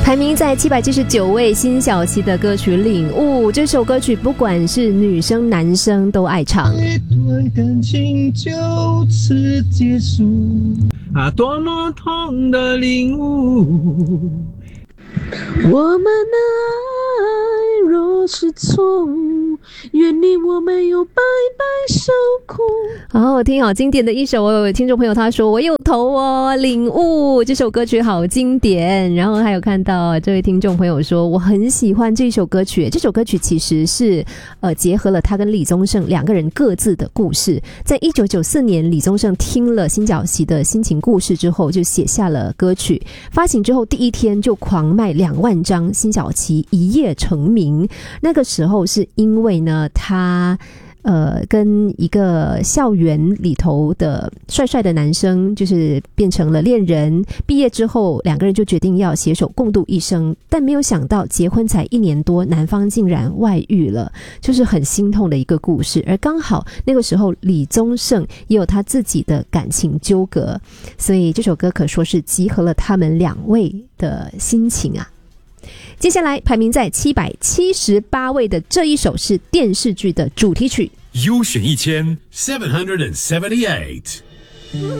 排名在779位，辛晓琪的歌曲《领悟》。这首歌曲不管是女生男生都爱唱。 一段感情就此结束多么痛的领悟。 我们的爱若是错误，愿你我没有白白受苦。 好好听，好经典的一首哦！有听众朋友他说我有投哦，领悟这首歌曲好经典。然后还有看到这位听众朋友说我很喜欢这首歌曲，这首歌曲其实是结合了他跟李宗盛两个人各自的故事。在1994年，李宗盛听了辛晓琪的心情故事之后，就写下了歌曲。发行之后第一天就狂卖2万张，辛晓琪一夜成名。那个时候是因为呢，他跟一个校园里头的帅帅的男生就是变成了恋人，毕业之后两个人就决定要携手共度一生，但没有想到结婚才1年多，男方竟然外遇了，就是很心痛的一个故事。而刚好那个时候李宗盛也有他自己的感情纠葛，所以这首歌可说是集合了他们2位的心情啊。接下来排名在778位的这一首是电视剧的主题曲， 优选1778